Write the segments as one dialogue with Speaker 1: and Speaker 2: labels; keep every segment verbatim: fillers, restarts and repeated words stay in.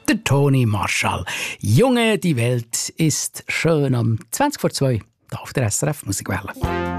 Speaker 1: Der Toni Marschall. Junge, die Welt ist schön am zwanzig vor zwei. Hier auf der S R F Musikwelle.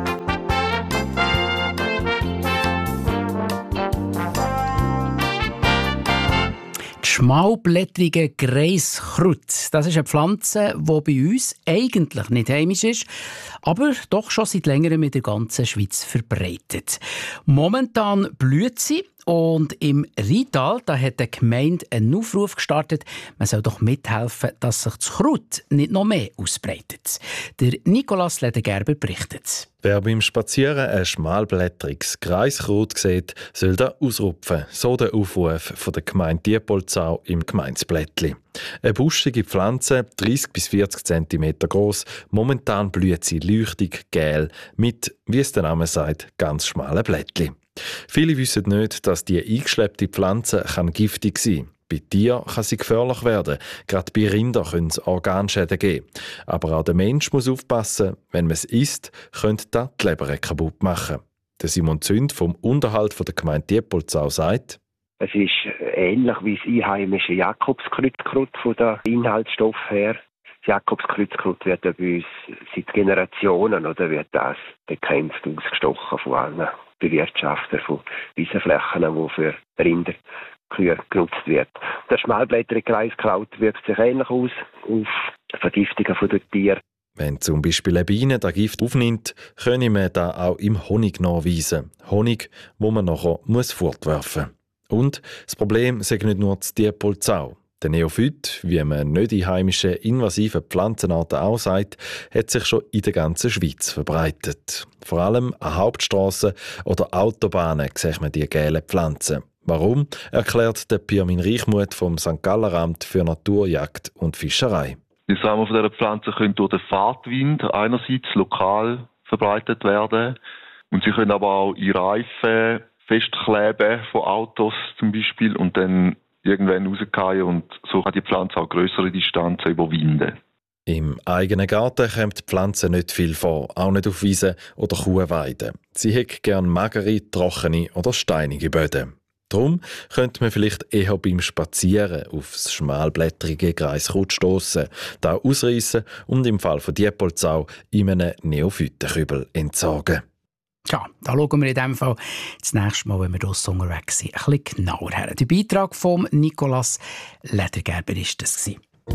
Speaker 1: Schmalblättrige Greiskraut. Das ist eine Pflanze, die bei uns eigentlich nicht heimisch ist, aber doch schon seit längerem in der ganzen Schweiz verbreitet. Momentan blüht sie und im Rheintal da hat die Gemeinde einen Aufruf gestartet, man soll doch mithelfen, dass sich das Kraut nicht noch mehr ausbreitet. Der Nicolas Ledergerber berichtet.
Speaker 2: Wer beim Spazieren ein schmalblättriges Greiskraut sieht, soll da ausrupfen. So der Aufruf von der Gemeinde Diepoldsau im Gemeindeblättli. Eine buschige Pflanze, dreissig bis vierzig Zentimeter groß. Momentan blüht sie leuchtig gel mit, wie es der Name sagt, ganz schmalen Blättli. Viele wissen nicht, dass die eingeschleppte Pflanze kann giftig sein kann. Bei Tieren kann sie gefährlich werden. Gerade bei Rindern können es Organschäden geben. Aber auch der Mensch muss aufpassen. Wenn man es isst, könnte das die Leber kaputt machen. Der Simon Zünd vom Unterhalt der Gemeinde Diepoldsau sagt:
Speaker 3: Es ist ähnlich wie das einheimische Jakobskreuzkraut von den Inhaltsstoffen her. Das Jakobskreuzkraut wird ja bei uns seit Generationen oder wird das bekämpft, ausgestochen von allen Bewirtschaftern von Wiesenflächen, die für Rinder Kühe genutzt wird. Das schmalblättrige Greiskraut wirkt sich ähnlich aus auf Vergiftungen der Tiere.
Speaker 2: Wenn zum Beispiel eine Biene das Gift aufnimmt, können wir das auch im Honig nachweisen. Honig, wo man nachher muss fortwerfen muss. Und das Problem ist nicht nur das Diepoldsau. Der Neophyt, wie man nicht in heimischen invasiven Pflanzenarten auch sagt, hat sich schon in der ganzen Schweiz verbreitet. Vor allem an Hauptstrassen oder Autobahnen sieht man die gelben Pflanzen. Warum, erklärt der Pirmin Reichmuth vom Sankt Galler Amt für Natur, Jagd und Fischerei.
Speaker 4: Die Samen von dieser Pflanze können durch den Fahrtwind einerseits lokal verbreitet werden und sie können aber auch in Reifen festkleben von Autos zum Beispiel und dann irgendwann rausgehen und so kann die Pflanze auch grössere Distanzen überwinden.
Speaker 2: Im eigenen Garten kommt die Pflanze nicht viel vor, auch nicht auf Wiesen oder Kuhweiden. Sie hat gerne magere, trockene oder steinige Böden. Darum könnte man vielleicht eher beim Spazieren auf das schmalblättrige Greiskraut stossen, da ausreißen und im Fall von Diepoldsau in einem Neophytenkübel entsorgen.
Speaker 1: Tja, da schauen wir in diesem Fall das nächste Mal, wenn wir draussen unterwegs sind, ein bisschen genauer her. Der Beitrag von Nicolas Ledergerber war das.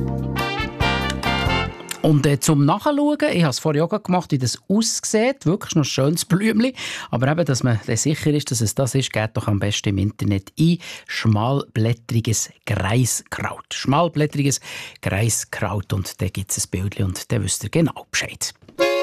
Speaker 1: Und äh, zum Nachschauen, ich habe es vorher auch gemacht, wie das aussieht, wirklich noch ein schönes Blümchen, aber eben, dass man sicher ist, dass es das ist, geht doch am besten im Internet ein. Schmalblättriges Greiskraut. Schmalblättriges Greiskraut und da gibt es ein Bildchen und dann wisst ihr genau Bescheid.